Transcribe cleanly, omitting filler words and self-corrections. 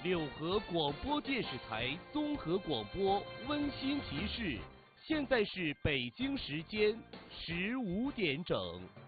柳河广播电视台综合广播温馨提示：现在是北京时间15点整。